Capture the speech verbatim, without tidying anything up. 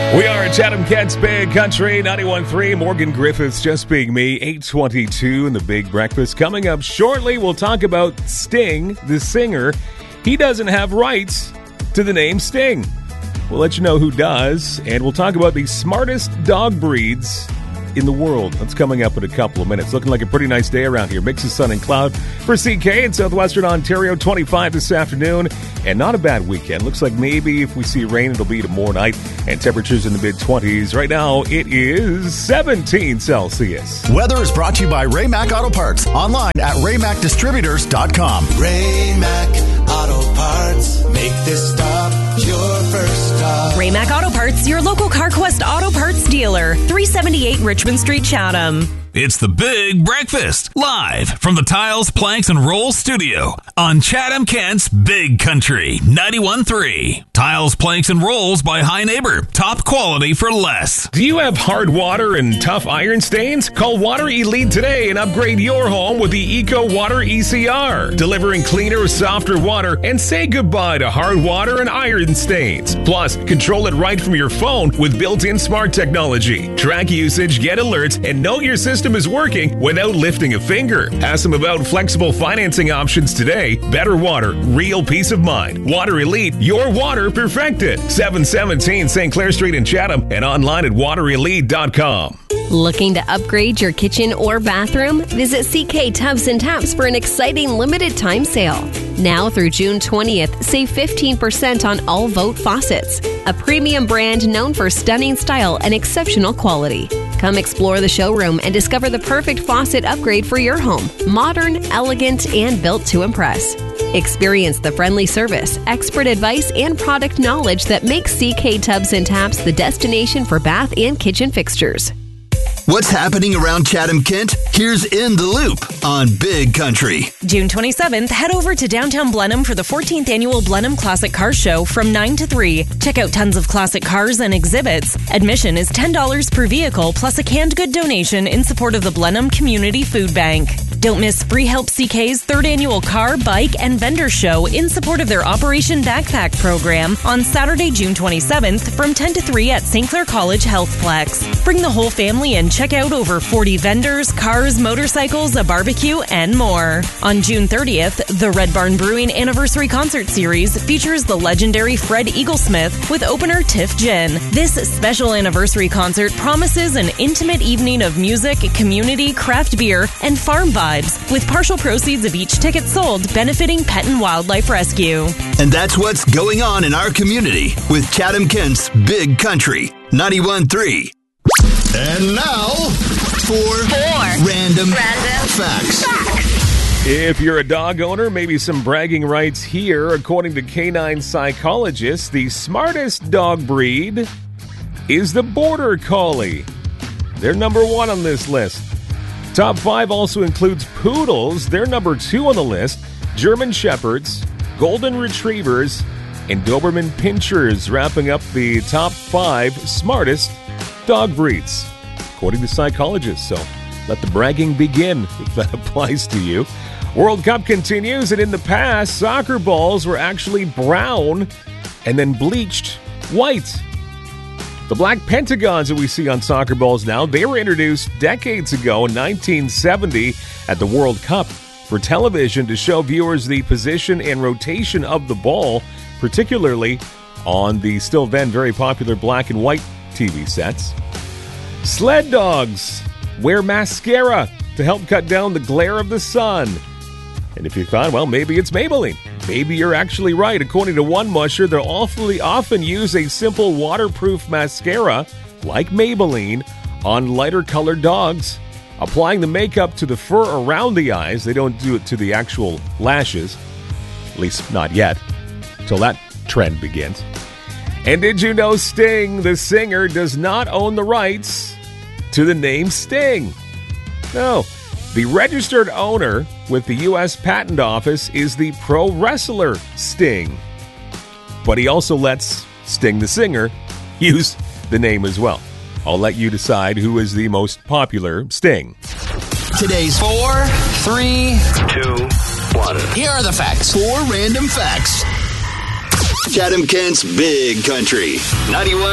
We are at Chatham Kent's Big Country, ninety-one point three. Morgan Griffiths, Just Being Me, eight twenty-two in the Big Breakfast. Coming up shortly, we'll talk about Sting, the singer. He doesn't have rights to the name Sting. We'll let you know who does, and we'll talk about the smartest dog breeds in the world. That's coming up in a couple of minutes. Looking like a pretty nice day around here. Mix of sun and cloud for C K in southwestern Ontario. twenty-five this afternoon, and not a bad weekend. Looks like maybe if we see rain, it'll be tomorrow night, and temperatures in the mid-twenties. Right now, it is seventeen Celsius. Weather is brought to you by Raymac Auto Parts. Online at ray mac distributors dot com. Raymac Auto Parts. Make this stop your first stop. Raymac Auto Parts, your local CarQuest Auto Parts dealer. three seventy-eight Richmond Street, Chatham. It's the Big Breakfast, live from the Tiles, Planks, and Rolls studio on Chatham Kent's Big Country, ninety-one point three. Tiles, Planks, and Rolls by High Neighbor. Top quality for less. Do you have hard water and tough iron stains? Call Water Elite today and upgrade your home with the Eco Water E C R. Delivering cleaner, softer water and say goodbye to hard water and iron stains. Plus, control it right from your phone with built-in smart technology. Track usage, get alerts, and know your system is working without lifting a finger. Ask them about flexible financing options today. Better water, real peace of mind. Water Elite, your water perfected. seven seventeen Saint Clair Street in Chatham and online at water elite dot com. Looking to upgrade your kitchen or bathroom? Visit C K Tubs and Taps for an exciting limited time sale. Now through June twentieth, save fifteen percent on all Vote faucets, a premium brand known for stunning style and exceptional quality. Come explore the showroom and discover the perfect faucet upgrade for your home. Modern, elegant, and built to impress. Experience the friendly service, expert advice, and product knowledge that makes C K Tubs and Taps the destination for bath and kitchen fixtures. What's happening around Chatham Kent? Here's In the Loop on Big Country. June twenty-seventh, head over to downtown Blenheim for the fourteenth Annual Blenheim Classic Car Show from nine to three. Check out tons of classic cars and exhibits. Admission is ten dollars per vehicle plus a canned good donation in support of the Blenheim Community Food Bank. Don't miss Free Help C K's third annual car, bike, and vendor show in support of their Operation Backpack program on Saturday, June twenty-seventh from ten to three at Saint Clair College Healthplex. Bring the whole family and check out over forty vendors, cars, motorcycles, a barbecue, and more. On June thirtieth, the Red Barn Brewing Anniversary Concert Series features the legendary Fred Eaglesmith with opener Tiff Gin. This special anniversary concert promises an intimate evening of music, community, craft beer, and farm vibes, with partial proceeds of each ticket sold benefiting Pet and Wildlife Rescue. And that's what's going on in our community with Chatham Kent's Big Country, ninety-one point three. And now, for Four random, random facts. facts. If you're a dog owner, maybe some bragging rights here. According to canine psychologists, the smartest dog breed is the Border Collie. They're number one on this list. Top five also includes poodles. They're number two on the list. German Shepherds, Golden Retrievers, and Doberman Pinschers wrapping up the top five smartest dog breeds, according to psychologists. So let the bragging begin if that applies to you. World Cup continues, and in the past, soccer balls were actually brown and then bleached white. The black pentagons that we see on soccer balls now, they were introduced decades ago in nineteen seventy at the World Cup for television to show viewers the position and rotation of the ball, particularly on the still then very popular black and white T V sets. Sled dogs wear mascara to help cut down the glare of the sun. And if you thought, well, maybe it's Maybelline, maybe you're actually right. According to one musher, they'll awfully often use a simple waterproof mascara, like Maybelline, on lighter colored dogs, applying the makeup to the fur around the eyes. They don't do it to the actual lashes, at least not yet, till that trend begins. And did you know Sting, the singer, does not own the rights to the name Sting? No. The registered owner with the U S Patent Office is the pro wrestler Sting. But he also lets Sting, the singer, use the name as well. I'll let you decide who is the most popular Sting. Today's Four, three, two, one. Here are the facts. four random facts. Chatham Kent's Big Country, ninety-one